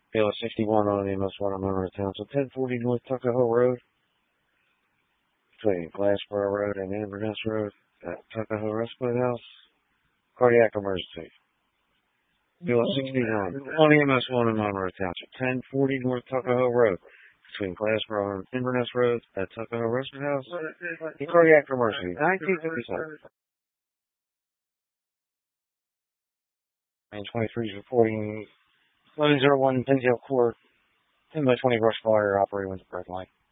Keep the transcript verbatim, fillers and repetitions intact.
Bill sixty-one on M S one in Monroe Township, ten forty North Tuckahoe Road, between Glassboro Road and Inverness Road at Tuckahoe Respite House. Cardiac emergency. Bill sixty-nine on M S one in Monroe Township, ten forty North Tuckahoe Road, between Glassboro and Inverness Road at Tuckahoe Respite House. Cardiac emergency, nineteen fifty-seven. And twenty-three is reporting eleven oh one Penziel Court, ten by twenty brush fire operating with the red light.